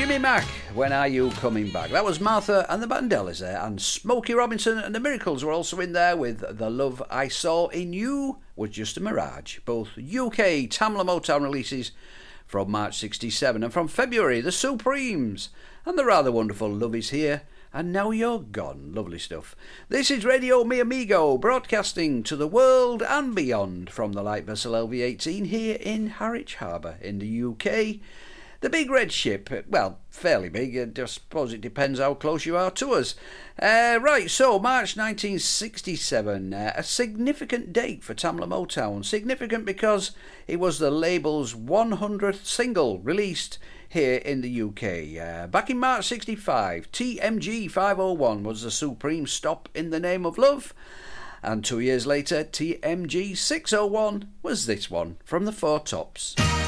Jimmy Mack, When Are You Coming Back? That was Martha and the Vandellas there, and Smokey Robinson and the Miracles were also in there with The Love I Saw in You Was Just a Mirage. Both UK Tamla Motown releases from March 67, and from February, The Supremes and the rather wonderful Love Is Here and Now You're Gone. Lovely stuff. This is Radio Mi Amigo, broadcasting to the world and beyond from the light vessel LV-18 here in Harwich Harbour in the UK. The big red ship, well, fairly big, I suppose it depends how close you are to us. Right, so March 1967, a significant date for Tamla Motown. Significant because it was the label's 100th single released here in the UK. Back in March 65, TMG 501 was the supreme stop in the name of love. And 2 years later, TMG 601 was this one from the Four Tops.